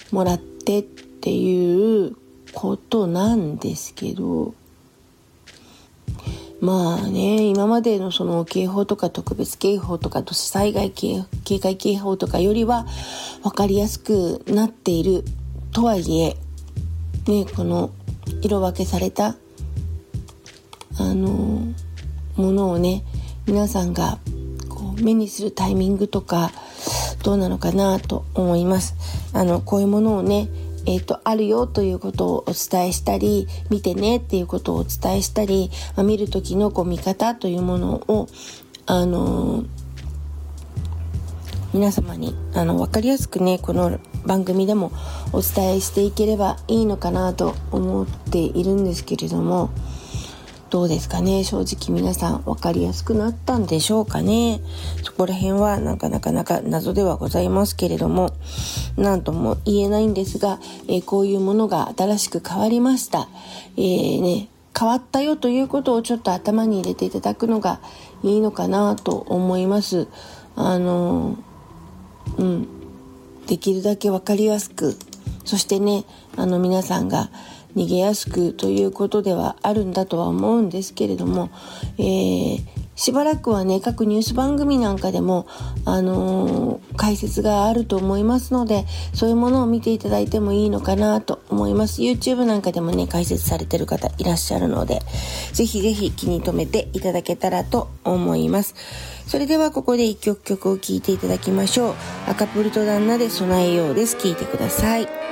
もらってっていうことなんですけど、まあね、今までのその警報とか特別警報とか土砂災害警戒警報とかよりは分かりやすくなっているとはいえ、ね、この色分けされたものをね、皆さんがこう目にするタイミングとかどうなのかなと思います。こういうものをね、あるよということをお伝えしたり、見てねっていうことをお伝えしたり、見る時の見方というものを皆様に分かりやすくね、この番組でもお伝えしていければいいのかなと思っているんですけれども、どうですかね。正直皆さん分かりやすくなったんでしょうかね。そこら辺はなかなか謎ではございますけれども、なんとも言えないんですが、こういうものが新しく変わりました。変わったよということをちょっと頭に入れていただくのがいいのかなと思います。できるだけ分かりやすく、そしてね、皆さんが逃げやすくということではあるんだとは思うんですけれども、しばらくはね、各ニュース番組なんかでも、解説があると思いますので、そういうものを見ていただいてもいいのかなと思います。 YouTube なんかでもね、解説されてる方いらっしゃるので、ぜひぜひ気に留めていただけたらと思います。それではここで一曲を聴いていただきましょう。アカプルト旦那で備えようです。聴いてください。